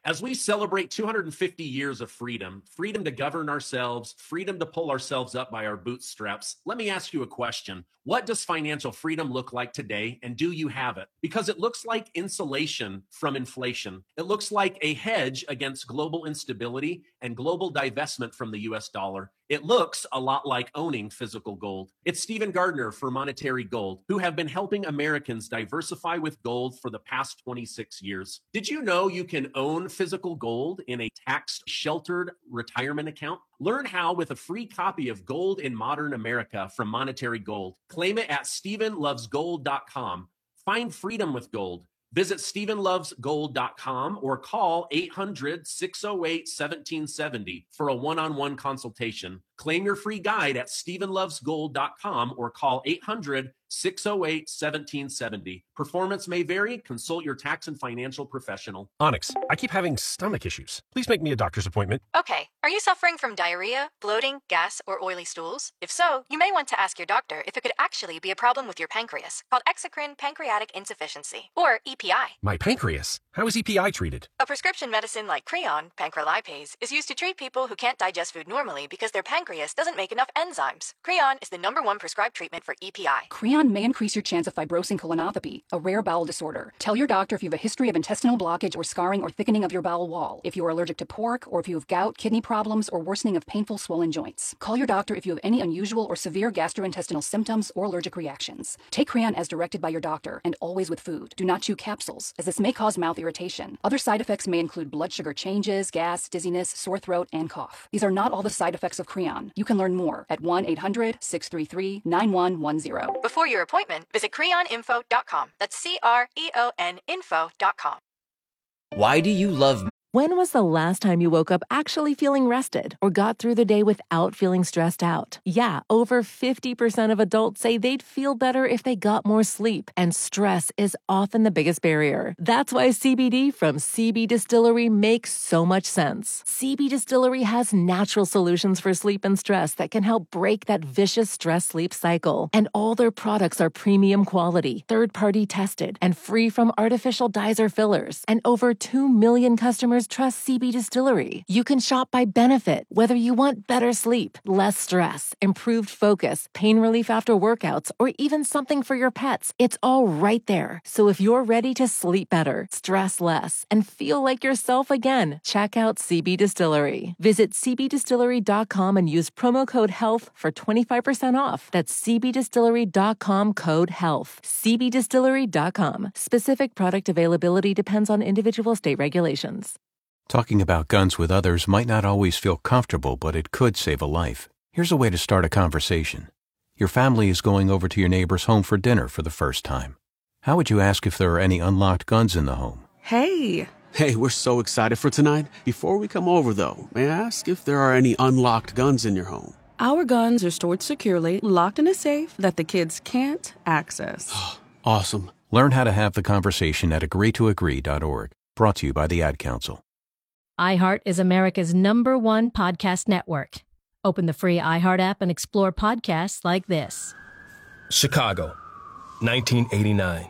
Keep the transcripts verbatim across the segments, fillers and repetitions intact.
As we celebrate two hundred fifty years of freedom, freedom to govern ourselves, freedom to pull ourselves up by our bootstraps, let me ask you a question. What does financial freedom look like today, and do you have it? Because it looks like insulation from inflation. It looks like a hedge against global instability and global divestment from the U S dollar. It looks a lot like owning physical gold. It's Stephen Gardner for Monetary Gold, who have been helping Americans diversify with gold for the past twenty-six years. Did you know you can own physical gold in a tax-sheltered retirement account? Learn how with a free copy of Gold in Modern America from Monetary Gold. Claim it at stephen loves gold dot com. Find freedom with gold. Visit stephen loves gold dot com or call eight hundred, six oh eight, one seven seven oh for a one-on-one consultation. Claim your free guide at stephen loves gold dot com or call eight hundred, six oh eight, one seven seven oh. Performance may vary. Consult your tax and financial professional. Onyx, I keep having stomach issues. Please make me a doctor's appointment. Okay. Are you suffering from diarrhea, bloating, gas, or oily stools? If so, you may want to ask your doctor if it could actually be a problem with your pancreas, called exocrine pancreatic insufficiency, or E P I. My pancreas? How is E P I treated? A prescription medicine like Creon, pancrelipase, is used to treat people who can't digest food normally because their pancreas doesn't make enough enzymes. Creon is the number one prescribed treatment for E P I. Creon may increase your chance of fibrosing colonopathy, a rare bowel disorder. Tell your doctor if you have a history of intestinal blockage or scarring or thickening of your bowel wall, if you are allergic to pork, or if you have gout, kidney problems, or worsening of painful swollen joints. Call your doctor if you have any unusual or severe gastrointestinal symptoms or allergic reactions. Take Creon as directed by your doctor and always with food. Do not chew capsules, as this may cause mouth irritation. Other side effects may include blood sugar changes, gas, dizziness, sore throat, and cough. These are not all the side effects of Creon. You can learn more at one eight hundred, six three three, nine one one zero. Before your appointment, visit creon info dot com. That's C R E O N info dot com. Why do you love... When was the last time you woke up actually feeling rested or got through the day without feeling stressed out? Yeah, over fifty percent of adults say they'd feel better if they got more sleep, and stress is often the biggest barrier. That's why C B D from C B Distillery makes so much sense. C B Distillery has natural solutions for sleep and stress that can help break that vicious stress-sleep cycle. And all their products are premium quality, third-party tested, and free from artificial dyes or fillers. And over two million customers trust C B Distillery. You can shop by benefit, whether you want better sleep, less stress, improved focus, pain relief after workouts, or even something for your pets. It's all right there. So if you're ready to sleep better, stress less, and feel like yourself again, check out C B Distillery. Visit c b distillery dot com and use promo code HEALTH for twenty-five percent off. That's c b distillery dot com code HEALTH. c b distillery dot com. Specific product availability depends on individual state regulations. Talking about guns with others might not always feel comfortable, but it could save a life. Here's a way to start a conversation. Your family is going over to your neighbor's home for dinner for the first time. How would you ask if there are any unlocked guns in the home? Hey! Hey, we're so excited for tonight. Before we come over, though, may I ask if there are any unlocked guns in your home? Our guns are stored securely, locked in a safe that the kids can't access. Awesome. Learn how to have the conversation at agree to agree dot org. Brought to you by the Ad Council. iHeart is America's number one podcast network. Open the free iHeart app and explore podcasts like this. Chicago, nineteen eighty-nine.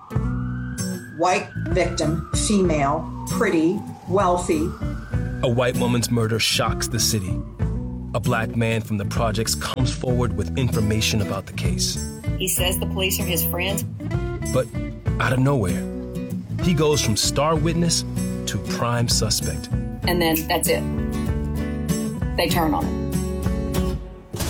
White victim, female, pretty, wealthy. A white woman's murder shocks the city. A black man from the projects comes forward with information about the case. He says the police are his friends. But out of nowhere, he goes from star witness to prime suspect. And then that's it. They turn on him.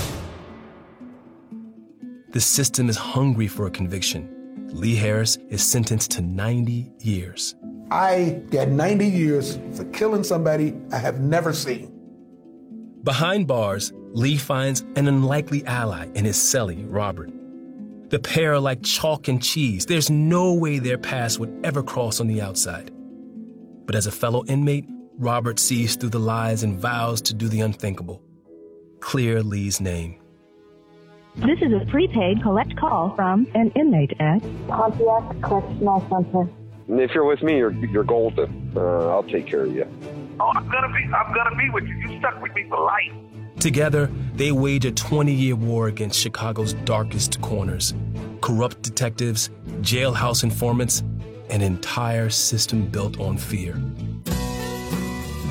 The system is hungry for a conviction. Lee Harris is sentenced to ninety years. I get ninety years for killing somebody I have never seen. Behind bars, Lee finds an unlikely ally in his cellie, Robert. The pair are like chalk and cheese. There's no way their paths would ever cross on the outside. But as a fellow inmate, Robert sees through the lies and vows to do the unthinkable. Clear Lee's name. This is a prepaid collect call from an inmate at Pontiac Correctional Center. If you're with me, you're you're golden. Uh, I'll take care of you. Oh, I'm gonna be I'm gonna be with you. You stuck with me for life. Together, they wage a twenty-year war against Chicago's darkest corners. Corrupt detectives, jailhouse informants, an entire system built on fear.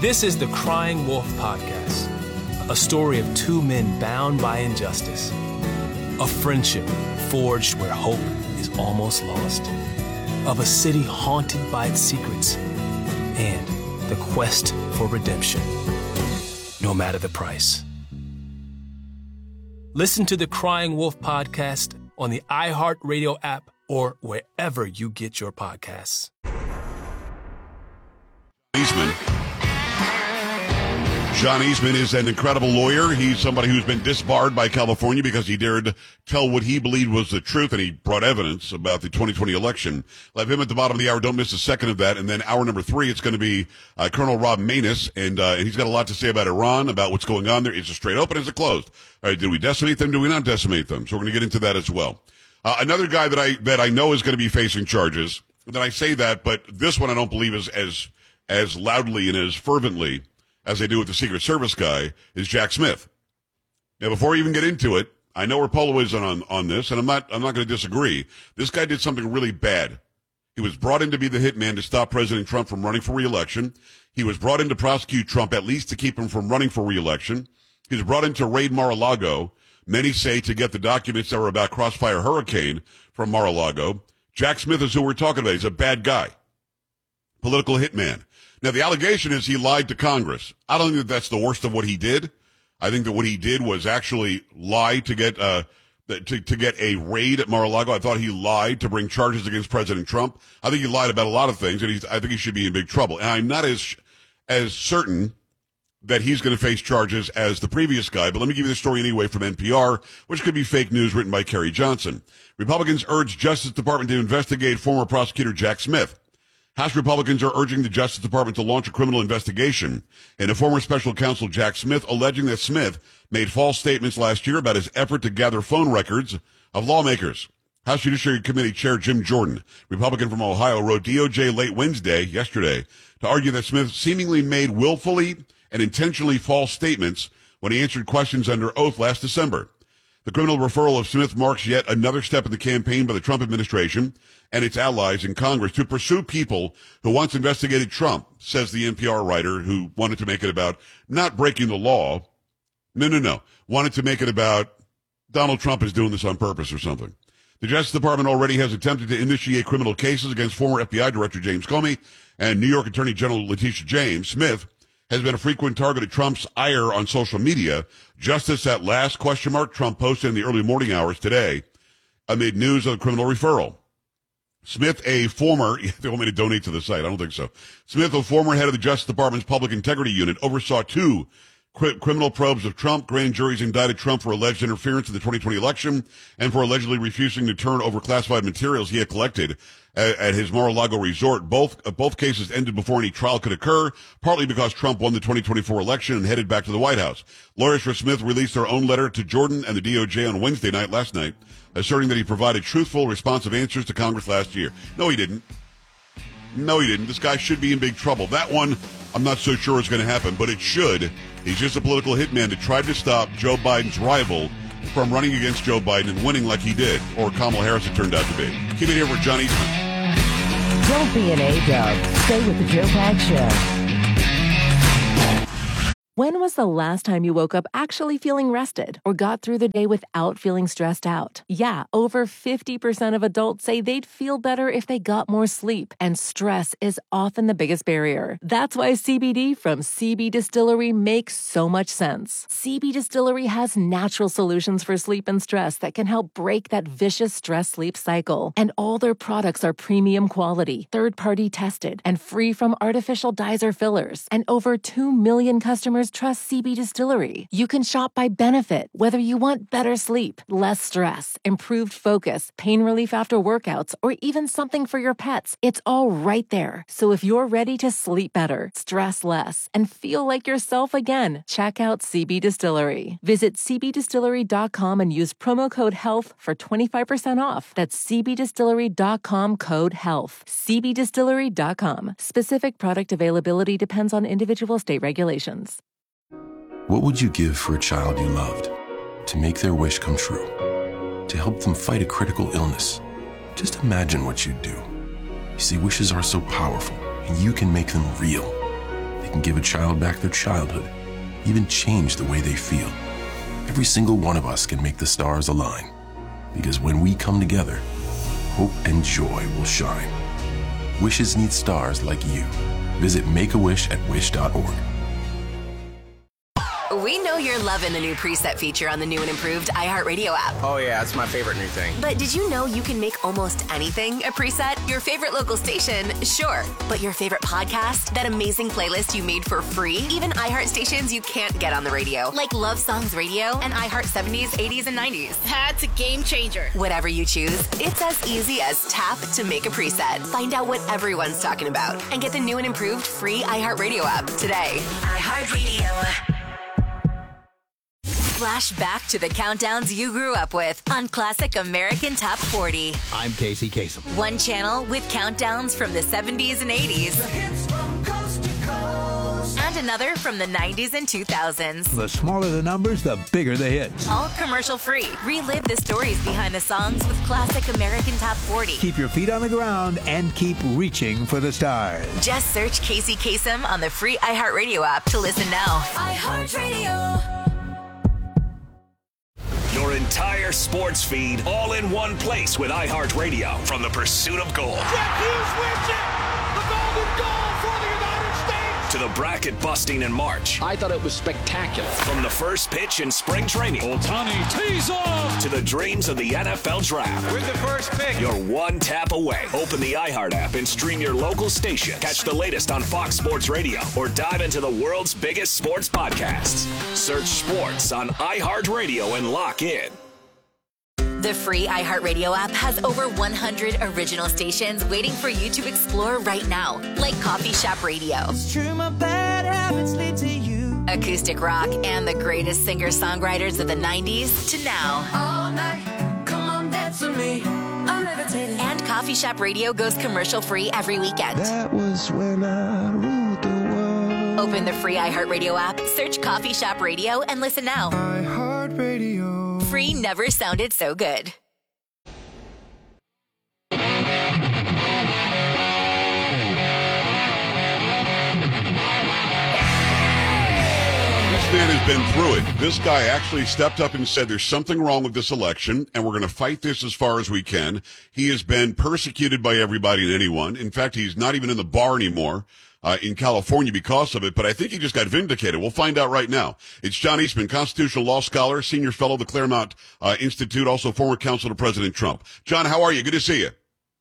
This is the Crying Wolf Podcast, a story of two men bound by injustice, a friendship forged where hope is almost lost, of a city haunted by its secrets, and the quest for redemption, no matter the price. Listen to the Crying Wolf Podcast on the iHeartRadio app or wherever you get your podcasts. Eastman. John Eastman is an incredible lawyer. He's somebody who's been disbarred by California because he dared tell what he believed was the truth, and he brought evidence about the twenty twenty election. We'll have him at the bottom of the hour. Don't miss a second of that. And then hour number three, it's going to be uh, Colonel Rob Maness, and, uh, and he's got a lot to say about Iran, about what's going on there. Is it straight open? Is it closed? All right, did we decimate them? Do we not decimate them? So we're going to get into that as well. Uh, another guy that I that I know is going to be facing charges. That I say that, but this one I don't believe is as as loudly and as fervently as they do with the Secret Service guy, is Jack Smith. Now, before I even get into it, I know where Polo is on, on this, and I'm not I'm not going to disagree. This guy did something really bad. He was brought in to be the hitman to stop President Trump from running for re-election. He was brought in to prosecute Trump, at least to keep him from running for re-election. He was brought in to raid Mar-a-Lago, many say to get the documents that were about Crossfire Hurricane from Mar-a-Lago. Jack Smith is who we're talking about. He's a bad guy. Political hitman. Now, the allegation is he lied to Congress. I don't think that that's the worst of what he did. I think that what he did was actually lie to get uh to, to get a raid at Mar-a-Lago. I thought he lied to bring charges against President Trump. I think he lied about a lot of things, and he's, I think he should be in big trouble. And I'm not as as certain that he's going to face charges as the previous guy, but let me give you the story anyway from N P R, which could be fake news written by Kerry Johnson. Republicans urge Justice Department to investigate former prosecutor Jack Smith. House Republicans are urging the Justice Department to launch a criminal investigation into former special counsel Jack Smith, alleging that Smith made false statements last year about his effort to gather phone records of lawmakers. House Judiciary Committee Chair Jim Jordan, Republican from Ohio, wrote D O J late Wednesday, yesterday, to argue that Smith seemingly made willfully and intentionally false statements when he answered questions under oath last December. The criminal referral of Smith marks yet another step in the campaign by the Trump administration and its allies in Congress to pursue people who once investigated Trump, says the N P R writer who wanted to make it about not breaking the law. No, no, no. Wanted to make it about Donald Trump is doing this on purpose or something. The Justice Department already has attempted to initiate criminal cases against former F B I Director James Comey and New York Attorney General Letitia James. Smith has been a frequent target of Trump's ire on social media. Justice at last, question mark, Trump posted in the early morning hours today amid news of the criminal referral. Smith, a former, they want me to donate to the site, I don't think so. Smith, a former head of the Justice Department's Public Integrity Unit, oversaw two cri- criminal probes of Trump. Grand juries indicted Trump for alleged interference in the twenty twenty election and for allegedly refusing to turn over classified materials he had collected at, at his Mar-a-Lago resort. Both, uh, both cases ended before any trial could occur, partly because Trump won the twenty twenty-four election and headed back to the White House. Lawyers for Smith released their own letter to Jordan and the D O J on Wednesday night, last night, asserting that he provided truthful, responsive answers to Congress last year. No, he didn't. No, he didn't. This guy should be in big trouble. That one, I'm not so sure is going to happen, but it should. He's just a political hitman that tried to stop Joe Biden's rival from running against Joe Biden and winning like he did, or Kamala Harris it turned out to be. Keep it here for John Eastman. Don't be an A-dub. Stay with the Joe Pags Show. When was the last time you woke up actually feeling rested or got through the day without feeling stressed out? Yeah, over fifty percent of adults say they'd feel better if they got more sleep, and stress is often the biggest barrier. That's why C B D from C B Distillery makes so much sense. C B Distillery has natural solutions for sleep and stress that can help break that vicious stress-sleep cycle. And all their products are premium quality, third-party tested, and free from artificial dyes or fillers. And over two million customers trust C B Distillery. You can shop by benefit, whether you want better sleep, less stress, improved focus, pain relief after workouts, or even something for your pets. It's all right there. So if you're ready to sleep better, stress less, and feel like yourself again, check out C B Distillery. Visit c b distillery dot com and use promo code HEALTH for twenty-five percent off. That's c b distillery dot com code HEALTH. c b distillery dot com. Specific product availability depends on individual state regulations. What would you give for a child you loved? To make their wish come true? To help them fight a critical illness? Just imagine what you'd do. You see, wishes are so powerful, and you can make them real. They can give a child back their childhood, even change the way they feel. Every single one of us can make the stars align. Because when we come together, hope and joy will shine. Wishes need stars like you. Visit Make-A-Wish at wish dot org. We know you're loving the new preset feature on the new and improved iHeartRadio app. Oh yeah, it's my favorite new thing. But did you know you can make almost anything a preset? Your favorite local station, sure. But your favorite podcast? That amazing playlist you made for free? Even iHeart stations you can't get on the radio, like Love Songs Radio and iHeart seventies, eighties, and nineties. That's a game changer. Whatever you choose, it's as easy as tap to make a preset. Find out what everyone's talking about and get the new and improved free iHeartRadio app today. iHeartRadio. Flash back to the countdowns you grew up with on Classic American Top forty. I'm Casey Kasem. One channel with countdowns from the seventies and eighties. The hits from coast to coast. And another from the nineties and two thousands. The smaller the numbers, the bigger the hits. All commercial free. Relive the stories behind the songs with Classic American Top forty. Keep your feet on the ground and keep reaching for the stars. Just search Casey Kasem on the free iHeartRadio app to listen now. iHeartRadio. Your entire sports feed all in one place with iHeartRadio from the pursuit of gold. Jack Hughes wins it! The golden goal for the United States! To the bracket busting in March. I thought it was spectacular. From the first pitch in spring training. Ohtani tees off! To the dreams of the N F L draft. With the first pick. You're one tap away. Open the iHeart app and stream your local station. Catch the latest on Fox Sports Radio or dive into the world's biggest sports podcasts. Search sports on iHeartRadio and lock in. The free iHeartRadio app has over one hundred original stations waiting for you to explore right now, like Coffee Shop Radio, It's true, my bad habits lead to you. acoustic rock, and the greatest singer-songwriters of the nineties to now. All night, come on, dance with me. I'm levitating. And Coffee Shop Radio goes commercial-free every weekend. That was when I ruled the world. Open the free iHeartRadio app, search Coffee Shop Radio, and listen now. iHeartRadio. Free never sounded so good. This man has been through it. This guy actually stepped up and said there's something wrong with this election, and we're going to fight this as far as we can. He has been persecuted by everybody and anyone. In fact, he's not even in the bar anymore uh, in California because of it, but I think he just got vindicated. We'll find out right now. It's John Eastman, constitutional law scholar, senior fellow of the Claremont uh, Institute, also former counsel to President Trump. John, how are you? Good to see you.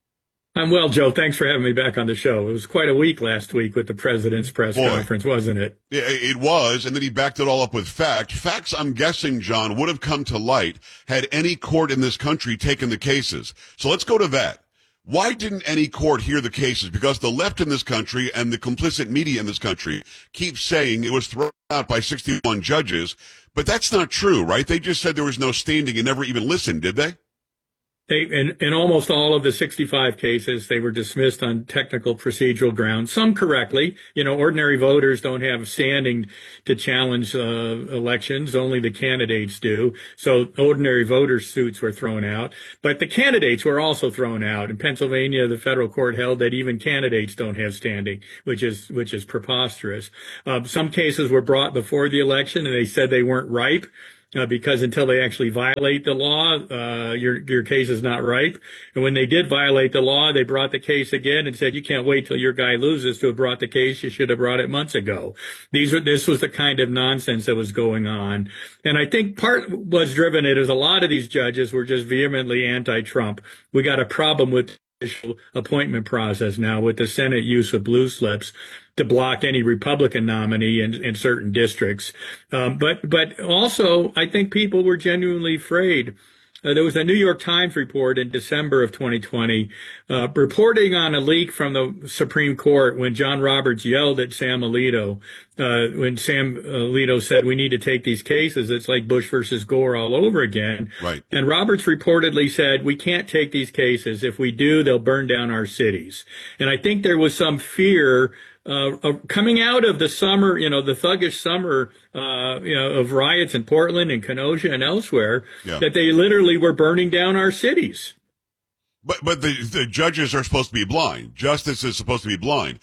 I'm well, Joe. Thanks for having me back on the show. It was quite a week last week with the president's press Boy. conference, wasn't it? Yeah, it was, and then he backed it all up with fact. Facts, I'm guessing, John, would have come to light had any court in this country taken the cases. So let's go to that. Why didn't any court hear the cases? Because the left in this country and the complicit media in this country keep saying it was thrown out by sixty-one judges, but that's not true, right? They just said there was no standing and never even listened, did they? They, in, in almost all of the sixty-five cases, they were dismissed on technical procedural grounds, some correctly. You know, ordinary voters don't have standing to challenge uh, elections. Only the candidates do. So ordinary voter suits were thrown out. But the candidates were also thrown out. In Pennsylvania, the federal court held that even candidates don't have standing, which is which is preposterous. Uh, some cases were brought before the election, and they said they weren't ripe. Uh, because until they actually violate the law, uh, your your case is not ripe. And when they did violate the law, they brought the case again and said, you can't wait till your guy loses to have brought the case. You should have brought it months ago. These were, this was the kind of nonsense that was going on. And I think part was driven it is a lot of these judges were just vehemently anti-Trump. We got a problem with the official appointment process now with the Senate use of blue slips to block any Republican nominee in, in certain districts. Um, but but also, I think people were genuinely afraid. Uh, there was a New York Times report in December of twenty twenty uh, reporting on a leak from the Supreme Court when John Roberts yelled at Sam Alito. Uh, when Sam Alito said, we need to take these cases, it's like Bush versus Gore all over again. Right. And Roberts reportedly said, we can't take these cases. If we do, they'll burn down our cities. And I think there was some fear Uh, uh, coming out of the summer, you know, the thuggish summer, uh, you know, of riots in Portland and Kenosha and elsewhere, yeah. that they literally were burning down our cities. But but the, the judges are supposed to be blind. Justice is supposed to be blind.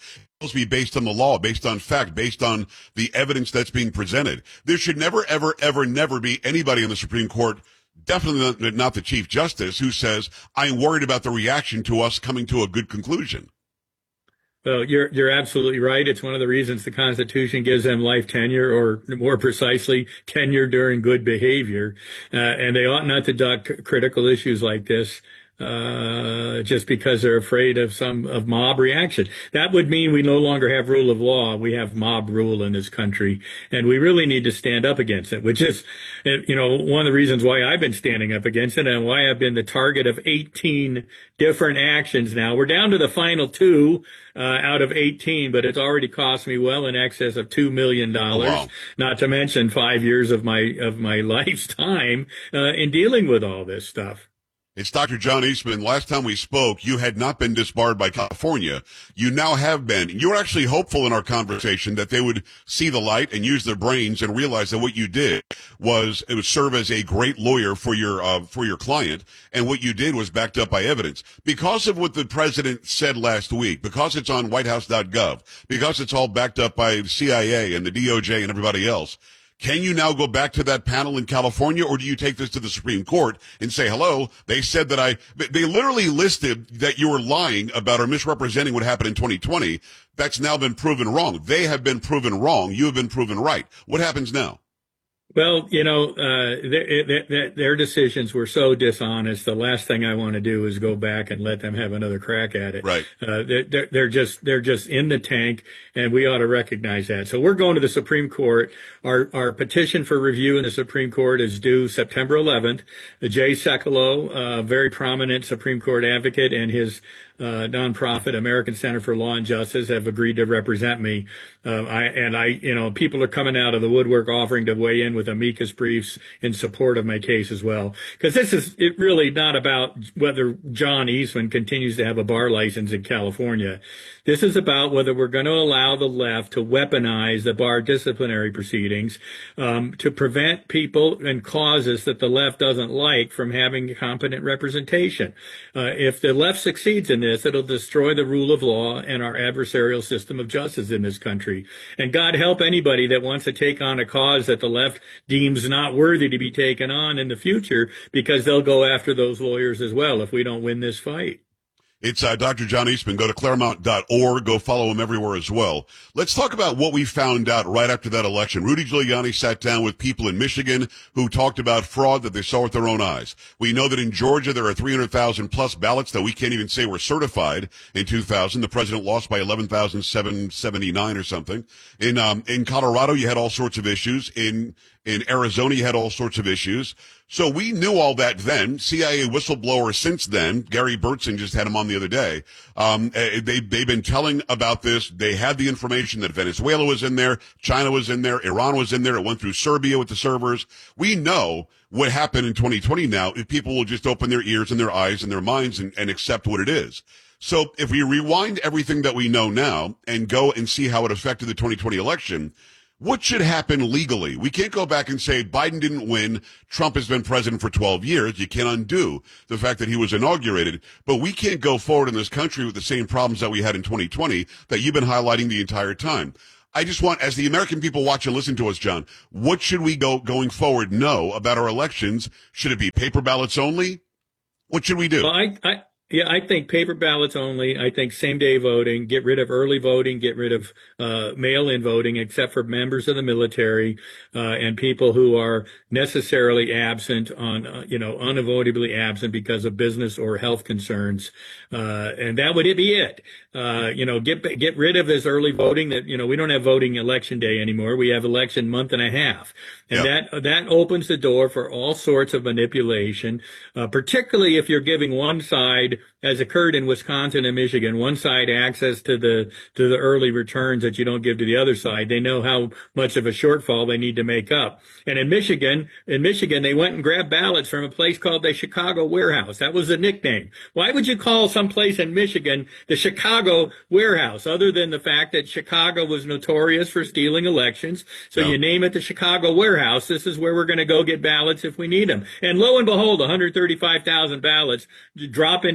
to be based on the law, based on fact, based on the evidence that's being presented. There should never, ever, ever, never be anybody in the Supreme Court, definitely not the Chief Justice, who says, I'm worried about the reaction to us coming to a good conclusion. Well, you're you're absolutely right. It's one of the reasons the Constitution gives them life tenure, or more precisely, tenure during good behavior. Uh, and they ought not to duck critical issues like this uh just because they're afraid of some of mob reaction. That would mean we no longer have rule of law. We have mob rule in this country, and we really need to stand up against it, which is, you know, one of the reasons why I've been standing up against it and why I've been the target of eighteen different actions now. We're down to the final two uh, out of eighteen, but it's already cost me well in excess of two million dollars, wow. Not to mention five years of my of my life's time uh, in dealing with all this stuff. It's Doctor John Eastman. Last time we spoke, you had not been disbarred by California. You now have been. You were actually hopeful in our conversation that they would see the light and use their brains and realize that what you did was it would serve as a great lawyer for your uh, for your client, and what you did was backed up by evidence. Because of what the president said last week, because it's on white house dot gov, because it's all backed up by the C I A and the D O J and everybody else, can you now go back to that panel in California, or do you take this to the Supreme Court and say, hello, they said that I, they literally listed that you were lying about or misrepresenting what happened in twenty twenty. That's now been proven wrong. They have been proven wrong. You have been proven right. What happens now? Well, you know, uh, their, their, their decisions were so dishonest. The last thing I want to do is go back and let them have another crack at it. Right. Uh, they're, they're just, they're just in the tank, and we ought to recognize that. So we're going to the Supreme Court. Our, our petition for review in the Supreme Court is due September eleventh. Jay Sekulow, a very prominent Supreme Court advocate, and his Uh, nonprofit American Center for Law and Justice have agreed to represent me. Uh, I, and I, you know, people are coming out of the woodwork offering to weigh in with amicus briefs in support of my case as well. Because this is it really not about whether John Eastman continues to have a bar license in California. This is about whether we're going to allow the left to weaponize the bar disciplinary proceedings um, to prevent people and causes that the left doesn't like from having competent representation. Uh, if the left succeeds in this, it'll destroy the rule of law and our adversarial system of justice in this country. And God help anybody that wants to take on a cause that the left deems not worthy to be taken on in the future, because they'll go after those lawyers as well if we don't win this fight. It's uh, Doctor John Eastman. Go to Claremont dot org. Go follow him everywhere as well. Let's talk about what we found out right after that election. Rudy Giuliani sat down with people in Michigan who talked about fraud that they saw with their own eyes. We know that in Georgia there are three hundred thousand plus ballots that we can't even say were certified in two thousand. The president lost by eleven thousand seven hundred seventy-nine or something. In um, in Colorado, you had all sorts of issues. In In Arizona, you had all sorts of issues. So we knew all that then. C I A whistleblower since then, Gary Bertson just had him on the other day. Um, they, they've been telling about this. They had the information that Venezuela was in there, China was in there, Iran was in there. It went through Serbia with the servers. We know what happened in twenty twenty now if people will just open their ears and their eyes and their minds and, and accept what it is. So if we rewind everything that we know now and go and see how it affected the twenty twenty election, what should happen legally? We can't go back and say Biden didn't win. Trump has been president for twelve years. You can't undo the fact that he was inaugurated. But we can't go forward in this country with the same problems that we had in twenty twenty that you've been highlighting the entire time. I just want, as the American people watch and listen to us, John, what should we go going forward know about our elections? Should it be paper ballots only? What should we do? Well, I, I, yeah, I think paper ballots only. I think same-day voting, get rid of early voting, get rid of uh, mail-in voting, except for members of the military uh, and people who are necessarily absent on, uh, you know, unavoidably absent because of business or health concerns. Uh, and that would be it. Uh, you know, get get rid of this early voting that, you know, we don't have voting election day anymore. We have election month and a half. And yep. that that opens the door for all sorts of manipulation, uh, particularly if you're giving one side, as occurred in Wisconsin and Michigan, one side access to the to the early returns that you don't give to the other side. They know how much of a shortfall they need to make up. And in Michigan, in Michigan, they went and grabbed ballots from a place called the Chicago Warehouse. That was the nickname. Why would you call some place in Michigan the Chicago Warehouse, other than the fact that Chicago was notorious for stealing elections? So no. You name it the Chicago Warehouse. This is where we're going to go get ballots if we need them. And lo and behold, one hundred thirty-five thousand ballots drop into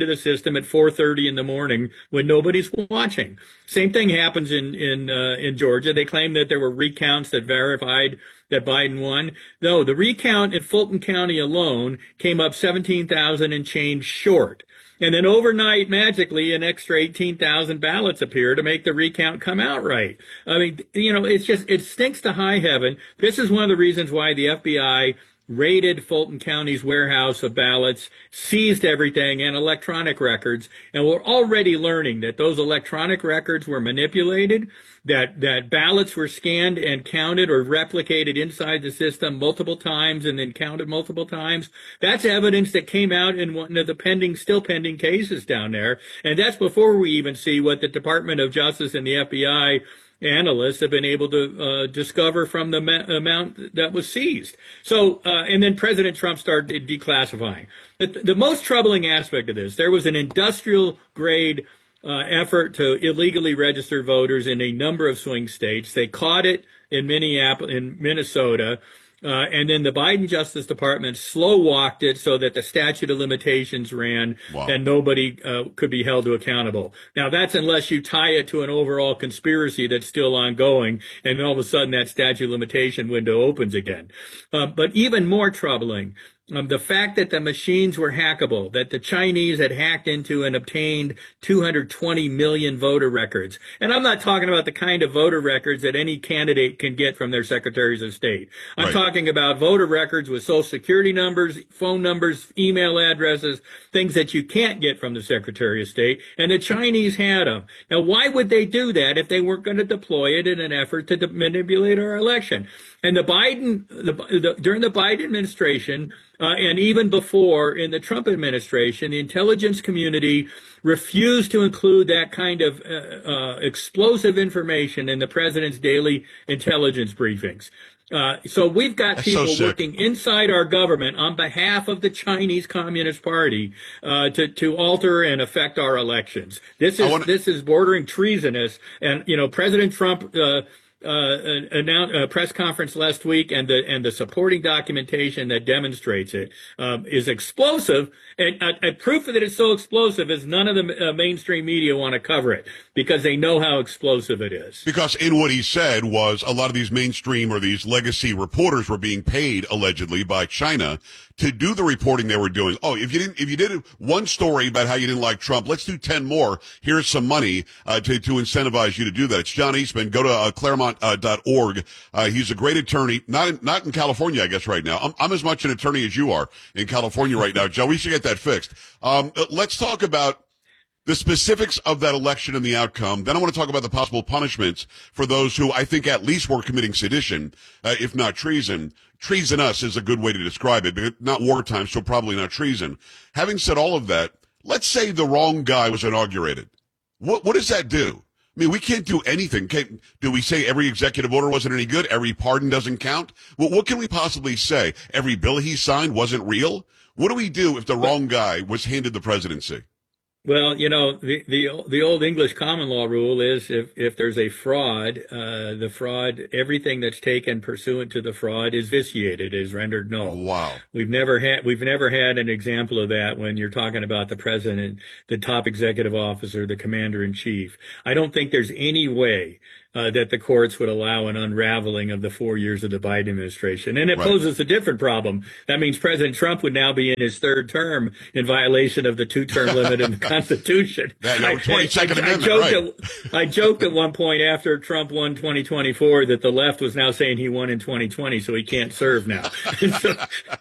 the system at four thirty in the morning when nobody's watching. Same thing happens in in uh, in Georgia. They claim that there were recounts that verified that Biden won. No, the recount in Fulton County alone came up seventeen thousand and change short. And then overnight, magically, an extra eighteen thousand ballots appear to make the recount come out right. I mean, you know, it's just, it stinks to high heaven. This is one of the reasons why the F B I raided Fulton County's warehouse of ballots, seized everything and electronic records. And we're already learning that those electronic records were manipulated, that, that ballots were scanned and counted or replicated inside the system multiple times and then counted multiple times. That's evidence that came out in one of the pending, still pending cases down there. And that's before we even see what the Department of Justice and the F B I analysts have been able to uh, discover from the ma- amount that was seized. So, uh, and then President Trump started declassifying. The, the most troubling aspect of this, there was an industrial grade uh, effort to illegally register voters in a number of swing states. They caught it in Minneapolis, in Minnesota. Uh, and then the Biden Justice Department slow walked it so that the statute of limitations ran wow. and nobody uh, could be held to accountable. Now, that's unless you tie it to an overall conspiracy that's still ongoing, and then all of a sudden that statute of limitation window opens again. Uh, but even more troubling, Um, the fact that the machines were hackable, that the Chinese had hacked into and obtained two hundred twenty million voter records. And I'm not talking about the kind of voter records that any candidate can get from their secretaries of state. I'm right. talking about voter records with social security numbers, phone numbers, email addresses, things that you can't get from the secretary of state. And the Chinese had them. Now, why would they do that if they weren't going to deploy it in an effort to de- manipulate our election? And the Biden, the, the, during the Biden administration, uh, and even before in the Trump administration, the intelligence community refused to include that kind of uh, uh, explosive information in the president's daily intelligence briefings. Uh, so we've got That's people so working inside our government on behalf of the Chinese Communist Party uh, to to alter and affect our elections. This is wanna... this is bordering treasonous. And you know, President Trump. Uh, Uh, announced a press conference last week, and the and the supporting documentation that demonstrates it um, is explosive. And uh, uh, proof that it's so explosive is none of the uh, mainstream media want to cover it because they know how explosive it is. Because in what he said was a lot of these mainstream or these legacy reporters were being paid allegedly by China to do the reporting they were doing. Oh, if you didn't, if you did one story about how you didn't like Trump, let's do ten more. Here's some money uh, to to incentivize you to do that. It's John Eastman. Go to uh, Claremont dot org. Uh, he's a great attorney, not in, not in California, I guess, right now. I'm, I'm as much an attorney as you are in California right now, Joe. We should get that fixed. Um, let's talk about the specifics of that election and the outcome. Then I want to talk about the possible punishments for those who I think at least were committing sedition, uh, if not treason. Treasonous is a good way to describe it, but not wartime, so probably not treason. Having said all of that, let's say the wrong guy was inaugurated. What, what does that do? I mean, we can't do anything. Can, do we say every executive order wasn't any good? Every pardon doesn't count? Well, what can we possibly say? Every bill he signed wasn't real? What do we do if the wrong guy was handed the presidency? Well, you know, the, the the old English common law rule is if, if there's a fraud, uh, the fraud, everything that's taken pursuant to the fraud is vitiated, is rendered null. Oh, wow. We've never had we've never had an example of that when you're talking about the president, the top executive officer, the commander in chief. I don't think there's any way Uh, that the courts would allow an unraveling of the four years of the Biden administration. And it right. poses a different problem. That means President Trump would now be in his third term in violation of the two-term limit in the Constitution. That, no, twenty-second I, I, Amendment, I joked right. At, I joked at one point after Trump won twenty twenty-four that the left was now saying he won in twenty twenty, so he can't serve now. so,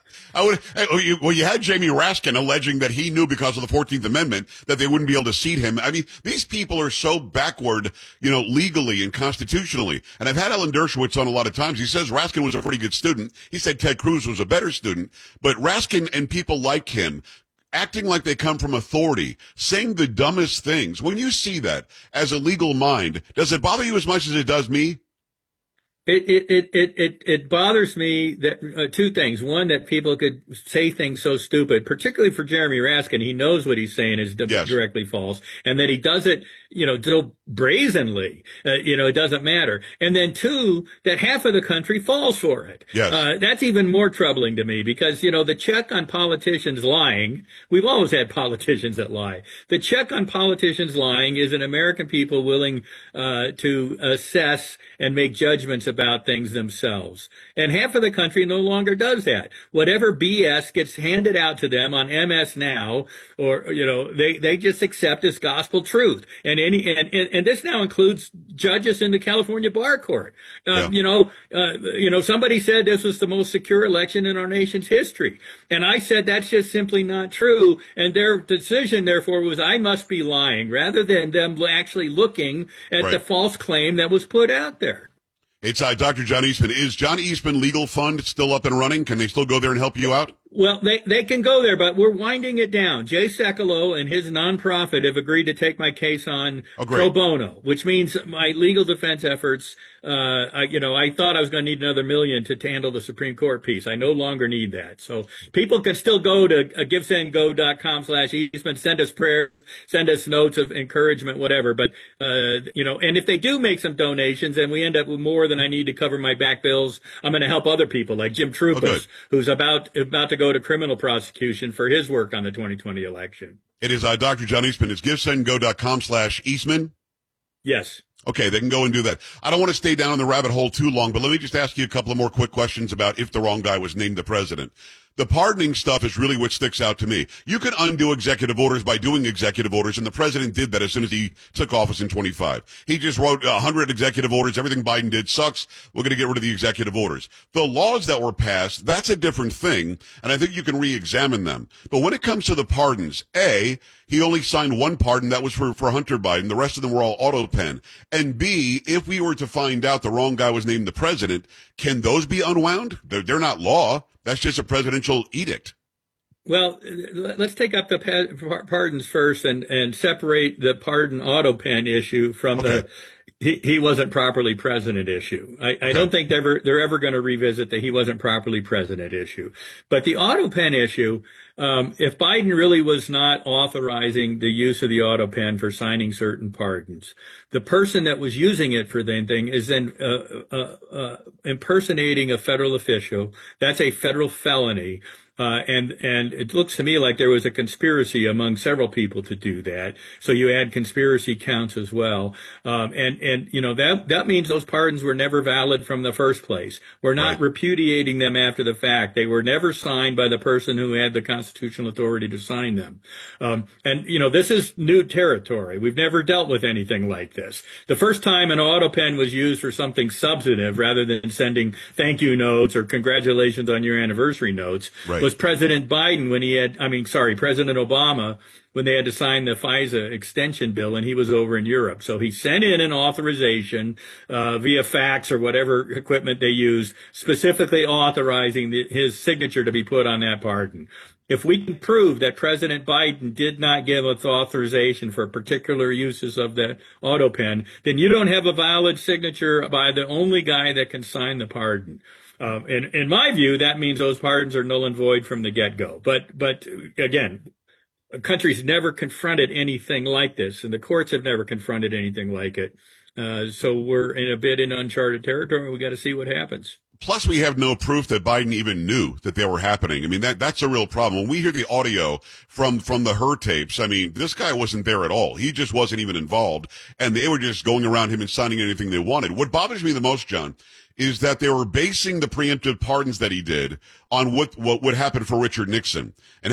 I would, well, you had Jamie Raskin alleging that he knew because of the fourteenth Amendment that they wouldn't be able to seat him. I mean, these people are so backward, you know, legally and constitutionally. And I've had Alan Dershowitz on a lot of times. He says Raskin was a pretty good student. He said Ted Cruz was a better student. But Raskin and people like him acting like they come from authority, saying the dumbest things. When you see that as a legal mind, does it bother you as much as it does me? It, it, it, it, it, it bothers me that uh, two things. One, that people could say things so stupid, particularly for Jeremy Raskin. He knows what he's saying is di- yes. directly false, and that he does it, you know, so brazenly, uh, you know, it doesn't matter. And then two, that half of the country falls for it. Yes. Uh, that's even more troubling to me because, you know, the check on politicians lying, we've always had politicians that lie. The check on politicians lying is an American people willing uh, to assess and make judgments about things themselves. And half of the country no longer does that. Whatever B S gets handed out to them on M S Now, or, you know, they, they just accept as gospel truth. And any, and, and, and this now includes judges in the California Bar Court. Uh, yeah. You know, uh, you know, somebody said this was the most secure election in our nation's history. And I said that's just simply not true. And their decision, therefore, was I must be lying rather than them actually looking at right. the false claim that was put out there. It's uh, Doctor John Eastman. Is John Eastman Legal Fund still up and running? Can they still go there and help you out? Well, they, they can go there, but we're winding it down. Jay Sekulow and his nonprofit have agreed to take my case on oh, pro bono, which means my legal defense efforts. Uh, I, you know, I thought I was going to need another million to handle the Supreme Court piece. I no longer need that. So people can still go to uh, givesendgo.com slash Eastman, send us prayer, send us notes of encouragement, whatever. But, uh, you know, and if they do make some donations and we end up with more than I need to cover my back bills, I'm going to help other people like Jim Troupas, oh, who's about, about to go to criminal prosecution for his work on the twenty twenty election. It is uh, Doctor John Eastman. It's givesendgo.com slash Eastman. Yes. Okay, they can go and do that. I don't want to stay down in the rabbit hole too long, but let me just ask you a couple of more quick questions about if the wrong guy was named the president. The pardoning stuff is really what sticks out to me. You can undo executive orders by doing executive orders, and the president did that as soon as he took office in twenty-five. He just wrote one hundred executive orders. Everything Biden did sucks. We're going to get rid of the executive orders. The laws that were passed, that's a different thing, and I think you can re-examine them. But when it comes to the pardons, A, he only signed one pardon. That was for, for Hunter Biden. The rest of them were all auto pen. And B, if we were to find out the wrong guy was named the president, can those be unwound? They're, they're not law. That's just a presidential edict. Well, let's take up the pardons first and, and separate the pardon auto pen issue from okay. the he, he wasn't properly president issue. I, I okay. don't think they're ever, they're ever going to revisit the he wasn't properly president issue. But the auto pen issue, um, if Biden really was not authorizing the use of the auto pen for signing certain pardons, the person that was using it for the thing is then uh, uh, uh, impersonating a federal official. That's a federal felony. Uh, and, and it looks to me like there was a conspiracy among several people to do that. So you add conspiracy counts as well. Um, and, and, you know, that, that means those pardons were never valid from the first place. We're not right. repudiating them after the fact. They were never signed by the person who had the constitutional authority to sign them. Um, and, you know, this is new territory. We've never dealt with anything like this. The first time an auto pen was used for something substantive rather than sending thank you notes or congratulations on your anniversary notes. Right. was President Biden when he had, I mean, sorry, President Obama when they had to sign the FISA extension bill and he was over in Europe. So he sent in an authorization uh, via fax or whatever equipment they used, specifically authorizing the, his signature to be put on that pardon. If we can prove that President Biden did not give us authorization for particular uses of that auto pen, then you don't have a valid signature by the only guy that can sign the pardon. Um, and in my view, that means those pardons are null and void from the get-go. But, but again, countries never confronted anything like this, and the courts have never confronted anything like it. Uh, so we're in a bit in uncharted territory. We got to see what happens. Plus, we have no proof that Biden even knew that they were happening. I mean, that that's a real problem. When we hear the audio from from the Her tapes, I mean, this guy wasn't there at all. He just wasn't even involved, and they were just going around him and signing anything they wanted. What bothers me the most, John, is that they were basing the preemptive pardons that he did on what what would happen for Richard Nixon. And